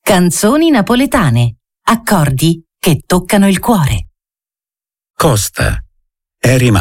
Canzoni napoletane. Accordi che toccano il cuore. Costa è rimasto